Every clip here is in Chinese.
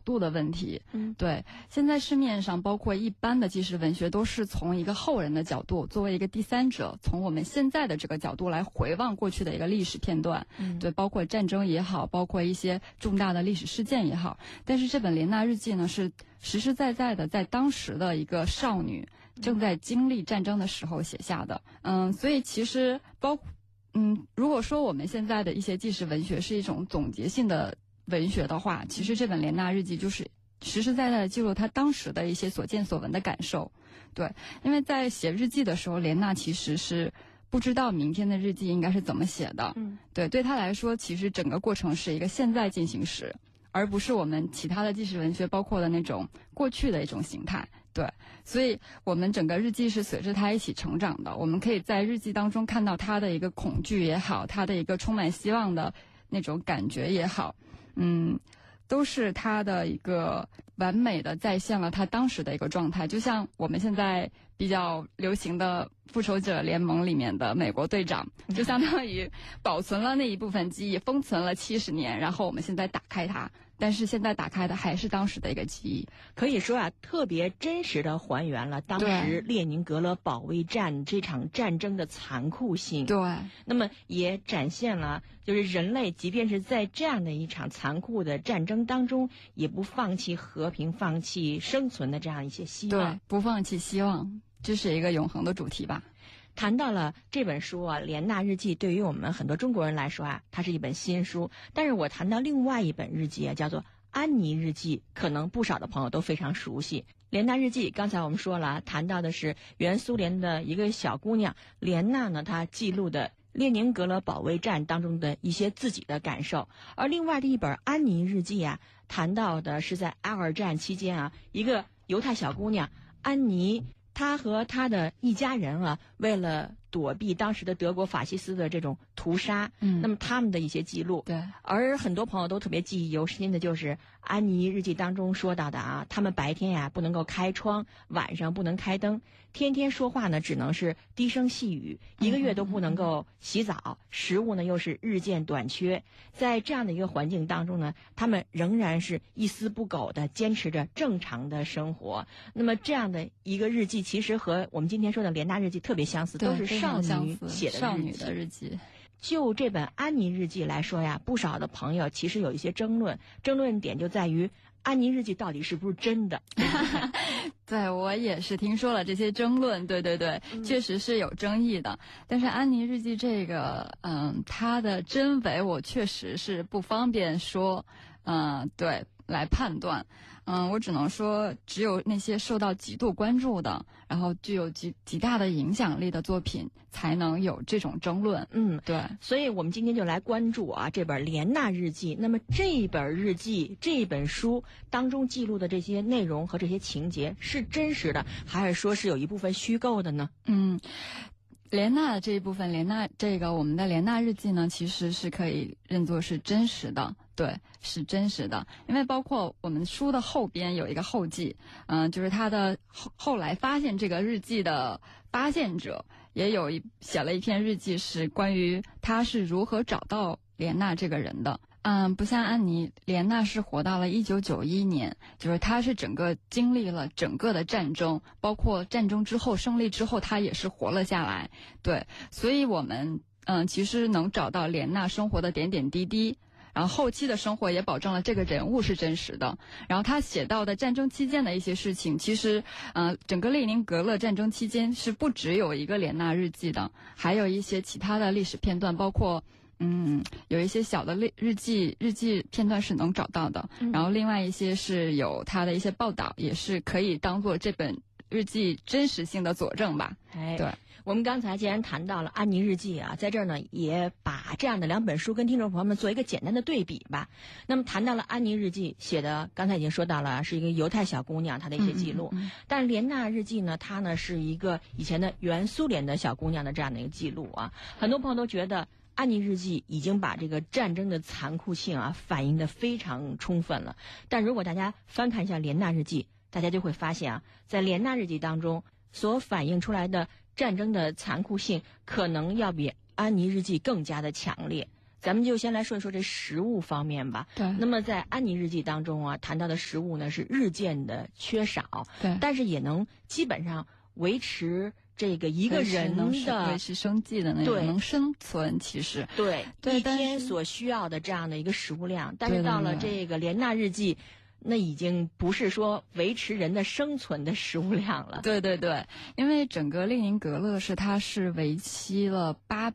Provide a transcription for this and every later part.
度的问题。对，现在市面上包括一般的纪实文学都是从一个后人的角度，作为一个第三者，从我们现在的这个角度来回望过去的一个历史片段。对，包括战争也好，包括一些重大的历史事件也好。但是这本莲娜日记呢，是实实在在的在当时的一个少女正在经历战争的时候写下的。所以其实如果说我们现在的一些纪实文学是一种总结性的文学的话，其实这本莲娜日记就是实实在在的记录她当时的一些所见所闻的感受。对，因为在写日记的时候，莲娜其实是不知道明天的日记应该是怎么写的。对她来说，其实整个过程是一个现在进行时，而不是我们其他的纪实文学包括的那种过去的一种形态。对，所以我们整个日记是随着他一起成长的，我们可以在日记当中看到他的一个恐惧也好，他的一个充满希望的那种感觉也好，都是他的一个完美的再现了他当时的一个状态。就像我们现在比较流行的复仇者联盟里面的美国队长，就相当于保存了那一部分记忆，封存了70年，然后我们现在打开它，但是现在打开的还是当时的一个记忆。 可以说啊，特别真实的还原了当时列宁格勒保卫战这场战争的残酷性。 对， 那么也展现了就是人类即便是在这样的一场残酷的战争当中，也不放弃和平，放弃生存的这样一些希望。 对，不放弃希望，这是一个永恒的主题吧。 谈到了这本书啊，《莲娜日记》对于我们很多中国人来说啊，它是一本新书。但是我谈到另外一本日记啊，叫做《安妮日记》，可能不少的朋友都非常熟悉。《莲娜日记》刚才我们说了，谈到的是原苏联的一个小姑娘莲娜呢，她记录的列宁格勒保卫战当中的一些自己的感受。而另外的一本《安妮日记》啊，谈到的是在二战期间啊，一个犹太小姑娘安妮，她和她的一家人啊，为了躲避当时的德国法西斯的这种屠杀，那么他们的一些记录。 对， 而很多朋友都特别记忆犹新的就是安妮日记当中说到的啊，他们白天呀不能够开窗，晚上不能开灯，天天说话呢只能是低声细语，一个月都不能够洗澡，食物呢又是日渐短缺。在这样的一个环境当中呢，他们仍然是一丝不苟地坚持着正常的生活。那么这样的一个日记其实和我们今天说的莲娜日记特别相似，都是少女写的少女的日记。 就这本安妮日记来说呀，不少的朋友其实有一些争论点就在于安妮日记到底是不是真的。 对，我也是听说了这些争论，对，确实是有争议的。但是安妮日记这个它的真伪我确实是不方便说对来判断。我只能说只有那些受到极度关注的，然后具有极大的影响力的作品才能有这种争论。对， 所以我们今天就来关注啊这本莲娜日记。那么这本日记这本书当中记录的这些内容和这些情节是真实的，还是说是有一部分虚构的呢？ 莲娜的这一部分，我们的莲娜日记呢，其实是可以认作是真实的。对，是真实的。因为包括我们书的后边有一个后记，就是他的后来发现这个日记的发现者也写了一篇日记，是关于他是如何找到莲娜这个人的。不像安妮，莲娜是活到了1991年，就是她是整个经历了整个的战争，包括战争之后胜利之后，她也是活了下来。对，所以我们其实能找到莲娜生活的点点滴滴。然后后期的生活也保证了这个人物是真实的。然后他写到的战争期间的一些事情，其实整个列宁格勒战争期间是不只有一个莲娜日记的，还有一些其他的历史片段，包括有一些小的日记片段是能找到的。然后另外一些是有他的一些报道，也是可以当做这本日记真实性的佐证吧。对， 我们刚才既然谈到了安妮日记啊，在这儿呢也把这样的两本书跟听众朋友们做一个简单的对比吧。那么谈到了安妮日记写的，刚才已经说到了是一个犹太小姑娘她的一些记录，但是莲娜日记呢，它呢是一个以前的原苏联的小姑娘的这样的一个记录啊。很多朋友都觉得安妮日记已经把这个战争的残酷性啊反映得非常充分了，但如果大家翻看一下莲娜日记，大家就会发现啊，在莲娜日记当中所反映出来的战争的残酷性可能要比安妮日记更加的强烈。 咱们就先来说一说这食物方面吧。 对。 那么在安妮日记当中啊，谈到的食物呢是日渐的缺少， 对， 但是也能基本上维持这个一个人的维持生计的那种，能生存。其实对一天所需要的这样的一个食物量，但是到了这个莲娜日记，那已经不是说维持人的生存的食物量了。 对对对，因为整个列宁格勒它是为期了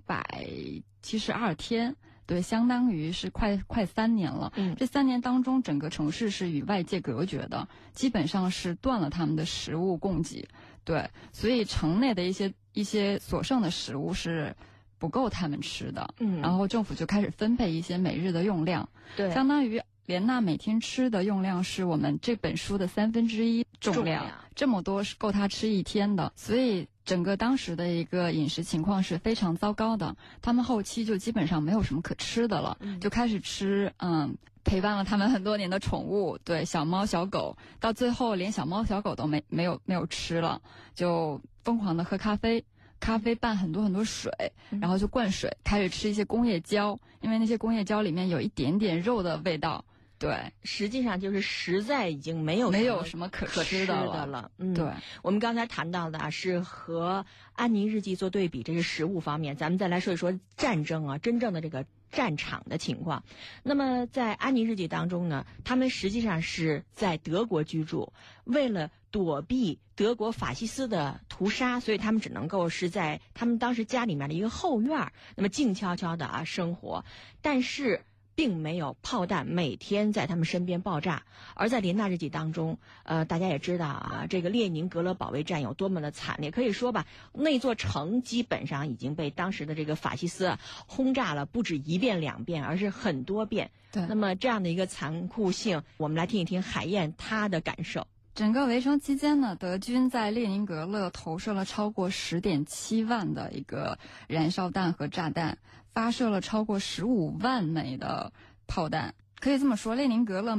872天。对，相当于是快3年了。这3年当中，整个城市是与外界隔绝的，基本上是断了他们的食物供给。对，所以城内的一些所剩的食物是不够他们吃的。然后政府就开始分配一些每日的用量。 对， 相当于莲娜每天吃的用量是我们这本书的1/3重量，这么多是够她吃1天的。所以整个当时的一个饮食情况是非常糟糕的，他们后期就基本上没有什么可吃的了，就开始吃陪伴了他们很多年的宠物，对，小猫小狗，到最后连小猫小狗都没有吃了，就疯狂的喝咖啡拌很多水，然后就灌水，开始吃一些工业胶，因为那些工业胶里面有一点点肉的味道。对， 实际上就是实在已经没有什么可吃的了。对， 我们刚才谈到的啊，是和安妮日记做对比，这是食物方面。咱们再来说一说战争啊，真正的这个战场的情况。那么在安妮日记当中呢，他们实际上是在德国居住，为了躲避德国法西斯的屠杀，所以他们只能够是在他们当时家里面的一个后院，那么静悄悄的生活，但是并没有炮弹每天在他们身边爆炸。而在莲娜日记当中，大家也知道啊，这个列宁格勒保卫战有多么的惨烈，可以说吧，那座城基本上已经被当时的这个法西斯轰炸了不止1遍2遍，而是很多遍。 对， 那么这样的一个残酷性，我们来听一听海燕她的感受。 整个围城期间呢，德军在列宁格勒投射了超过10.7万的一个燃烧弹和炸弹，发射了超过15万枚的炮弹。可以这么说，列宁格勒